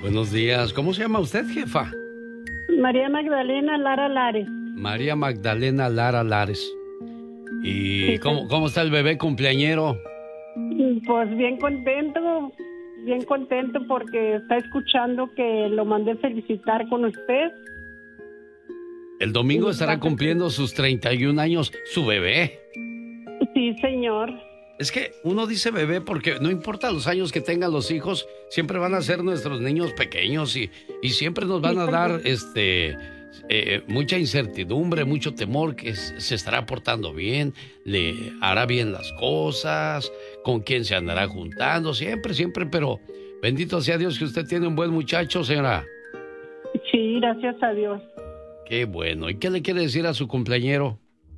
Buenos días. ¿Cómo se llama usted, jefa? María Magdalena Lara Lares. María Magdalena Lara Lares. ¿Y Sí, cómo está el bebé cumpleañero? pues bien contento porque está escuchando que lo mandé felicitar con usted. El domingo estará cumpliendo sus 31 años su bebé. Sí, señor. Es que uno dice bebé porque no importa los años que tengan los hijos, siempre van a ser nuestros niños pequeños y siempre nos van a dar mucha incertidumbre, mucho temor que se estará portando bien, le hará bien las cosas, con quién se andará juntando, siempre, pero bendito sea Dios que usted tiene un buen muchacho, señora. Sí, gracias a Dios. Qué bueno. ¿Y qué le quiere decir a su cumpleañero?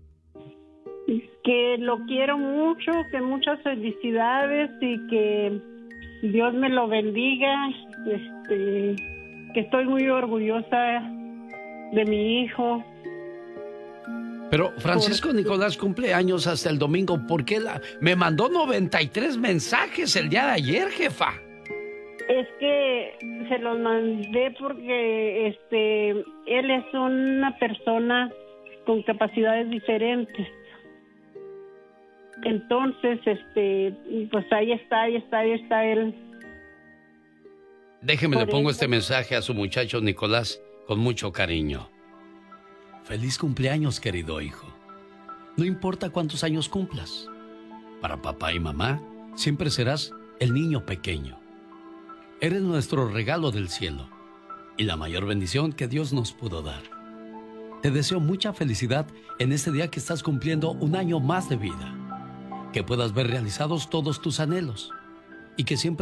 Que lo quiero mucho, que muchas felicidades y que Dios me lo bendiga. Que estoy muy orgullosa de mi hijo. Pero Francisco Nicolás cumple años hasta el domingo. ¿Por qué me mandó 93 mensajes el día de ayer, jefa? Es que se los mandé porque él es una persona con capacidades diferentes. Entonces, pues ahí está él. Déjeme, le pongo este mensaje a su muchacho Nicolás con mucho cariño. Feliz cumpleaños, querido hijo. No importa cuántos años cumplas. Para papá y mamá, siempre serás el niño pequeño. Eres nuestro regalo del cielo y la mayor bendición que Dios nos pudo dar. Te deseo mucha felicidad en este día que estás cumpliendo un año más de vida. Que puedas ver realizados todos tus anhelos y que siempre